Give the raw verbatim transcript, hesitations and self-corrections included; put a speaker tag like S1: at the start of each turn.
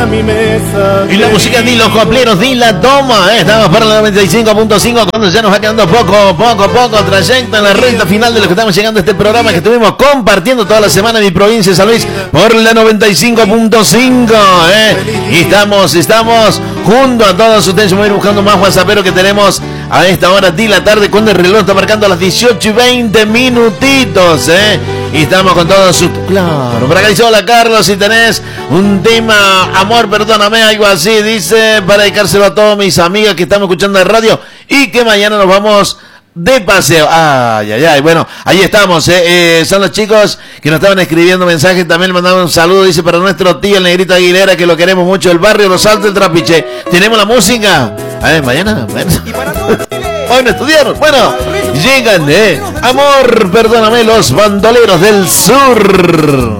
S1: a mi mesa.
S2: Y la música de los copleros de la toma, ¿eh? Estamos para la noventa y cinco punto cinco cuando ya nos va quedando poco, poco, poco trayecto en la recta final de lo que estamos llegando a este programa que estuvimos compartiendo toda la semana en mi provincia de San Luis por la noventa y cinco punto cinco, ¿eh? Y estamos, estamos junto a todos ustedes. Vamos a ir buscando más whatsapperos que tenemos a esta hora de la tarde cuando el reloj está marcando a las dieciocho y veinte minutitos, ¿eh? Y estamos con todos sus... Claro, por acá dice, hola Carlos, si tenés un tema, amor, perdóname, algo así, dice, para dedicárselo a todas mis amigas que estamos escuchando de radio y que mañana nos vamos de paseo. Ay, ay, ay, bueno, ahí estamos, ¿eh? Eh, son los chicos que nos estaban escribiendo mensajes, también le mandamos un saludo, dice, para nuestro tío, el Negrito Aguilera, que lo queremos mucho, el barrio Los Altos del Trapiche. ¿Tenemos la música? A ver, mañana, mañana. Hoy no estudiaron. Bueno, llegan, eh. Amor, perdóname, los bandoleros del sur.